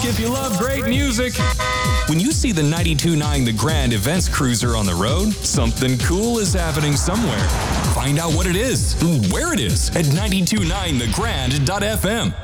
if you love great music. When you see the 92.9 The Grand Events Cruiser on the road, something cool is happening somewhere. Find out what it is and where it is at 92.9thegrand.fm.